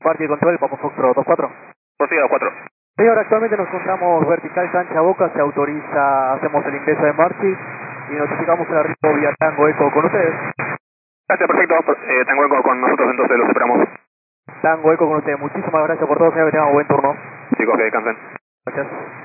Parque Control, Papa Foxtrot 24. Prosiga 24. Señor, actualmente nos encontramos vertical cancha boca, se autoriza, hacemos el ingreso de Marchi y notificamos el arribo vía Tango Eco con ustedes. Gracias, perfecto. Tango Eco con nosotros, entonces los esperamos. Tango Eco con ustedes. Muchísimas gracias por todo, señor, que tengan un buen turno. Chicos, que descansen. Gracias.